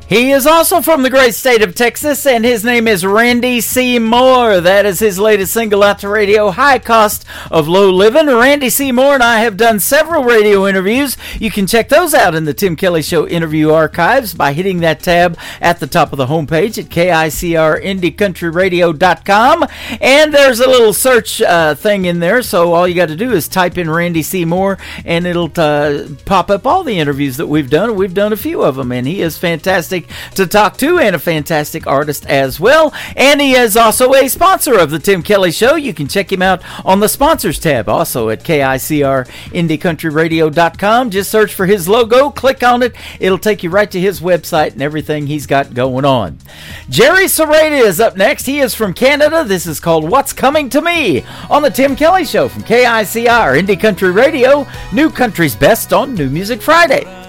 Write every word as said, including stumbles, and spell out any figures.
He is also from the great state of Texas, and his name is Randy C. Moore. That is his latest single out to radio, High Cost of Low Living. Randy C. Moore and I have done several radio interviews. You can check those out in the Tim Kelly Show interview archives by hitting that tab at the top of the homepage at K I C R indie country radio dot com. And there's a little search uh, thing in there, so all you got to do is type in Randy C. Moore, and it'll uh, pop up all the interviews that we've done. We've done a few of them, and he is fantastic to talk to and a fantastic artist as well. And he is also a sponsor of the Tim Kelly Show. You can check him out on the sponsors tab, also at K I C R indie country radio dot com. Just search for his logo, click on it. It'll take you right to his website and everything he's got going on. Jerry Serrata is up next. He is from Canada. This is called What's Coming to Me on the Tim Kelly Show from K I C R Indie Country Radio, New Country's Best on New Music Friday.